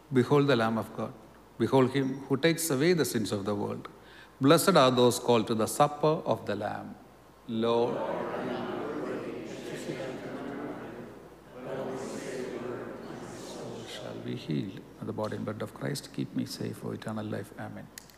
Behold the Lamb of God. Behold him who takes away the sins of the world. Blessed are those called to the supper of the Lamb. Lord, shall be healed. May the body and blood of Christ keep me safe for eternal life. Amen.